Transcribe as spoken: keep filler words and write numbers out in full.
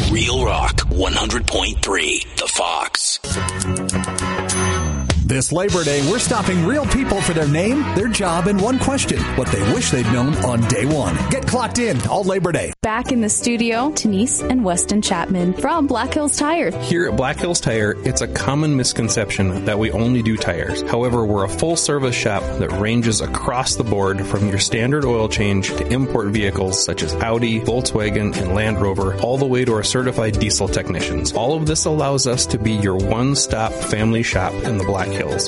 Real Rock one hundred point three, The Fox. This Labor Day, we're stopping real people for their name, their job, and one question: what they wish they'd known on day one. Get clocked in all Labor Day. Back in the studio, Denise and Weston Chapman from Black Hills Tire. Here at Black Hills Tire, it's a common misconception that we only do tires. However, we're a full-service shop that ranges across the board from your standard oil change to import vehicles such as Audi, Volkswagen, and Land Rover, all the way to our certified diesel technicians. All of this allows us to be your one-stop family shop in the Black Hills.